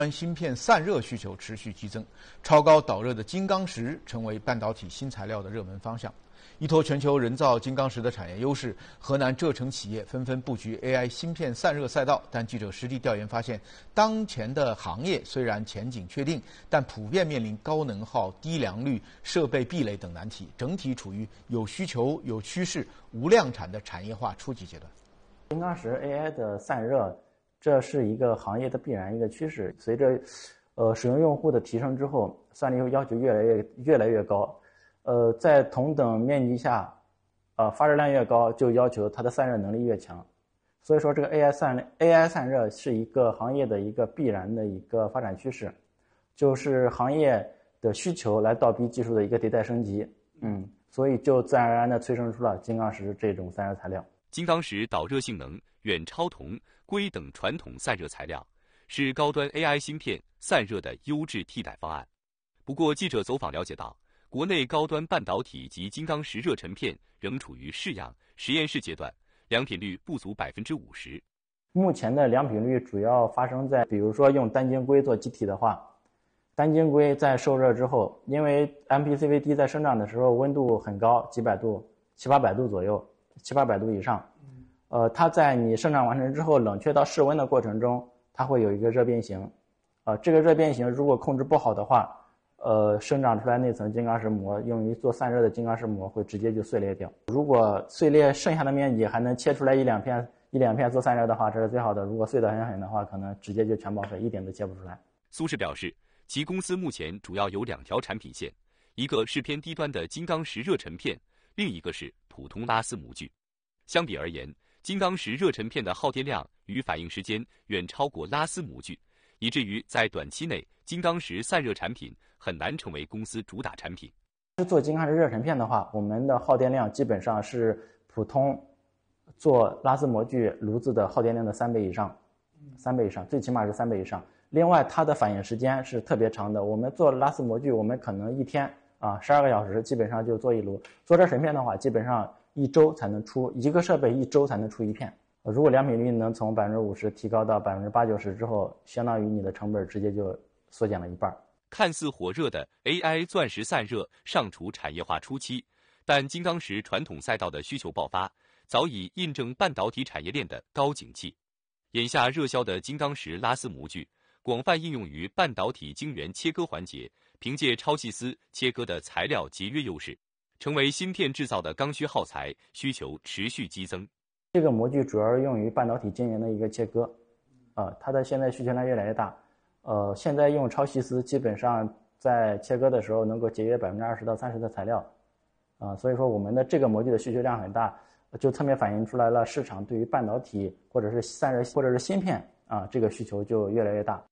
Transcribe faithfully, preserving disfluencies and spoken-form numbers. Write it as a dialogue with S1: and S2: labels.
S1: 芯片散热需求持续激增，超高导热的金刚石成为半导体新材料的热门方向。依托全球人造金刚石的产业优势，河南浙城企业纷纷布局 A I 芯片散热赛道。但记者实地调研发现，当前的行业虽然前景确定，但普遍面临高能耗、低良率、设备壁垒等难题，整体处于有需求、有趋势、无量产的产业化初级阶段。
S2: 金刚石 A I 的散热，这是一个行业的必然一个趋势。随着呃使用用户的提升之后，算力要求越来越越来越高。呃，在同等面积下，呃，发热量越高，就要求它的散热能力越强。所以说，这个 A I 散 A I 散热是一个行业的一个必然的一个发展趋势，就是行业的需求来倒逼技术的一个迭代升级。嗯，所以就自然而然的催生出了金刚石这种散热材料。
S3: 金刚石导热性能远超铜、硅等传统散热材料，是高端 A I 芯片散热的优质替代方案。不过，记者走访了解到，国内高端半导体及金刚石热成片仍处于试样实验室阶段，良品率不足百分之五十。
S2: 目前的良品率主要发生在，比如说用单晶硅做基体的话，单晶硅在受热之后，因为 M P C V D 在生长的时候温度很高，几百度、七八百度左右，七八百度以上。呃，它在你生长完成之后，冷却到室温的过程中，它会有一个热变形。呃，这个热变形如果控制不好的话，呃，生长出来那层金刚石膜，用于做散热的金刚石膜会直接就碎裂掉。如果碎裂剩下的面积还能切出来一两片一两片做散热的话，这是最好的。如果碎得很狠的话，可能直接就全报废，一点都切不出来。
S3: 苏氏表示，其公司目前主要有两条产品线，一个是偏低端的金刚石热成片，另一个是普通拉丝模具。相比而言，金刚石热成片的耗电量与反应时间远超过拉丝模具，以至于在短期内，金刚石散热产品很难成为公司主打产品。
S2: 做金刚石热成片的话，我们的耗电量基本上是普通做拉丝模具炉子的耗电量的三倍以上，三倍以上，最起码是三倍以上。另外，它的反应时间是特别长的。我们做拉丝模具，我们可能一天啊十二个小时，基本上就做一炉。做热成片的话，基本上一周才能出一个设备，一周才能出一片。如果良品率能从百分之五十提高到百分之八九十之后，相当于你的成本直接就缩减了一半。
S3: 看似火热的 A I 钻石散热尚处产业化初期，但金刚石传统赛道的需求爆发，早已印证半导体产业链的高景气。眼下热销的金刚石拉丝模具，广泛应用于半导体晶圆切割环节，凭借超细丝切割的材料节约优势，成为芯片制造的刚需耗材，需求持续激增。
S2: 这个模具主要是用于半导体晶圆的一个切割，呃，它的现在需求量越来越大。呃，现在用超细丝，基本上在切割的时候能够节约百分之二十到三十的材料，啊、呃，所以说我们的这个模具的需求量很大，就侧面反映出来了市场对于半导体或者是散热或者是芯片啊、呃、这个需求就越来越大。